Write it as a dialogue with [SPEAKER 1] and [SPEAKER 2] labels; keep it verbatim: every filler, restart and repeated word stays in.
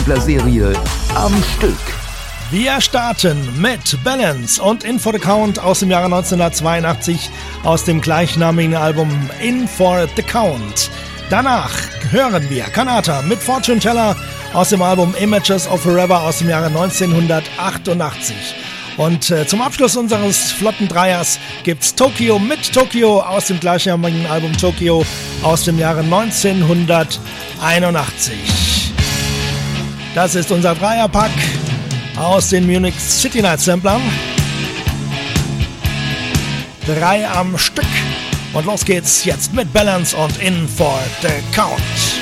[SPEAKER 1] Serie am Stück.
[SPEAKER 2] Wir starten mit Balance und In For The Count aus dem Jahre neunzehnhundertzweiundachtzig aus dem gleichnamigen Album In For The Count. Danach hören wir Kanata mit Fortune Teller aus dem Album Images of Forever aus dem Jahre neunzehnhundertachtundachtzig. Und äh, zum Abschluss unseres flotten Dreiers gibt's Tokyo mit Tokyo aus dem gleichnamigen Album Tokyo aus dem Jahre neunzehnhunderteinundachtzig. Das ist unser Dreierpack aus den Munich City Night Samplern. Drei am Stück. Und los geht's jetzt mit Balance und In For The Count.